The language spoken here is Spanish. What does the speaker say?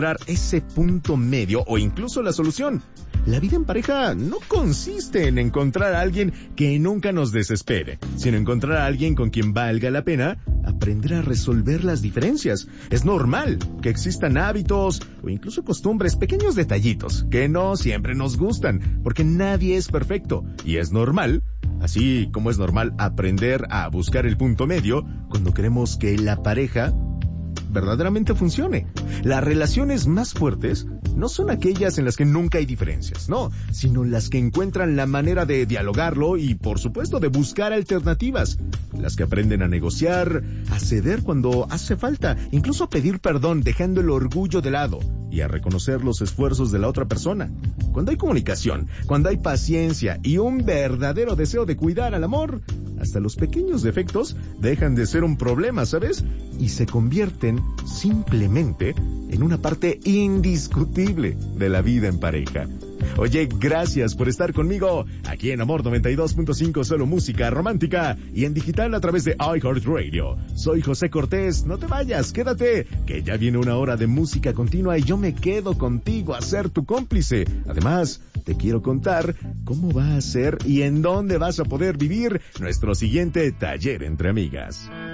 ese punto medio o incluso la solución. La vida en pareja no consiste en encontrar a alguien que nunca nos desespere, sino encontrar a alguien con quien valga la pena aprender a resolver las diferencias. Es normal que existan hábitos o incluso costumbres, pequeños detallitos que no siempre nos gustan, porque nadie es perfecto y es normal. Así como es normal aprender a buscar el punto medio cuando queremos que la pareja verdaderamente funcione. Las relaciones más fuertes no son aquellas en las que nunca hay diferencias, no, sino las que encuentran la manera de dialogarlo y, por supuesto, de buscar alternativas. Las que aprenden a negociar, a ceder cuando hace falta, incluso a pedir perdón dejando el orgullo de lado y a reconocer los esfuerzos de la otra persona. Cuando hay comunicación, cuando hay paciencia y un verdadero deseo de cuidar al amor, hasta los pequeños defectos dejan de ser un problema, ¿sabes? Y se convierten simplemente en una parte indiscutible de la vida en pareja. Oye, gracias por estar conmigo aquí en Amor 92.5, solo música romántica y en digital a través de iHeartRadio. Soy José Cortés, no te vayas, quédate, que ya viene una hora de música continua y yo me quedo contigo a ser tu cómplice. Además, te quiero contar cómo va a ser y en dónde vas a poder vivir nuestro siguiente taller entre amigas.